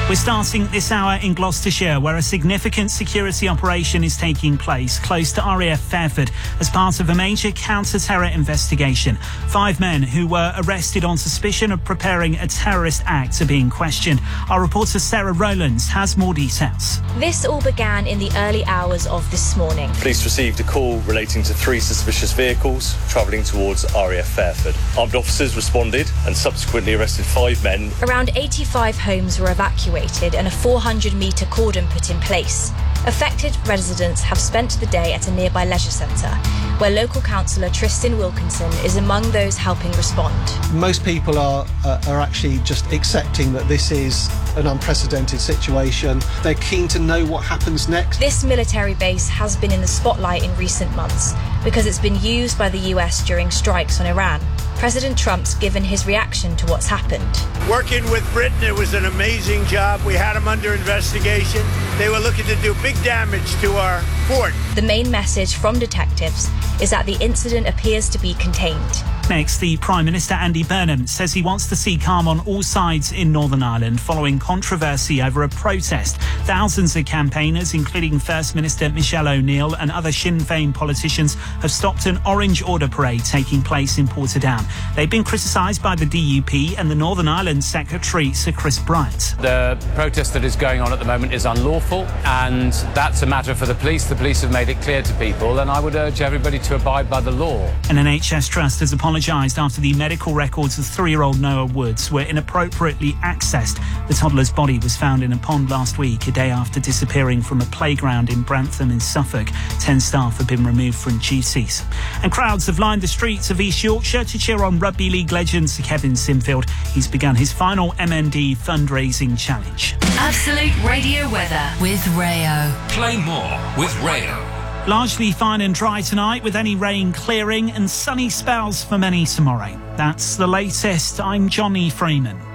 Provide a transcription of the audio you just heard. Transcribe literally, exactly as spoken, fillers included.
We're starting this hour in Gloucestershire, where a significant security operation is taking place close to R A F Fairford as part of a major counter-terror investigation. Five men who were arrested on suspicion of preparing a terrorist act are being questioned. Our reporter Sarah Rowlands has more details. This all began in the early hours of this morning. Police received a call relating to three suspicious vehicles travelling towards R A F Fairford. Armed officers responded and subsequently arrested five men. Around eighty-five homes were evacuated and a four hundred metre cordon put in place. Affected residents have spent the day at a nearby leisure centre, where local councillor Tristan Wilkinson is among those helping respond. Most people are uh, are actually just accepting that this is an unprecedented situation. They're keen to know what happens next. This military base has been in the spotlight in recent months because it's been used by the U S during strikes on Iran. President Trump's given his reaction to what's happened. Working with Britain, it was an amazing job. We had them under investigation. They were looking to do big damage to our fort. The main message from detectives is that the incident appears to be contained. Next, the Prime Minister Andy Burnham says he wants to see calm on all sides in Northern Ireland following controversy over a protest. Thousands of campaigners, including First Minister Michelle O'Neill and other Sinn Féin politicians, have stopped an Orange Order parade taking place in Portadown. They've been criticised by the D U P and the Northern Ireland Secretary, Sir Chris Bryant. The protest that is going on at the moment is unlawful, and that's a matter for the police. The police have made it clear to people, and I would urge everybody to abide by the law. An N H S trust has apologised after the medical records of three-year-old Noah Woods were inappropriately accessed. The toddler's body was found in a pond last week, a day after disappearing from a playground in Brantham in Suffolk. Ten staff have been removed from duties. And crowds have lined the streets of East Yorkshire to cheer on Rugby League legend Sir Kevin Sinfield. He's begun his final M N D fundraising challenge. Absolute Radio weather with Rayo. Play more with Rayo. Largely fine and dry tonight, with any rain clearing and sunny spells for many tomorrow. That's the latest. I'm Johnny Freeman.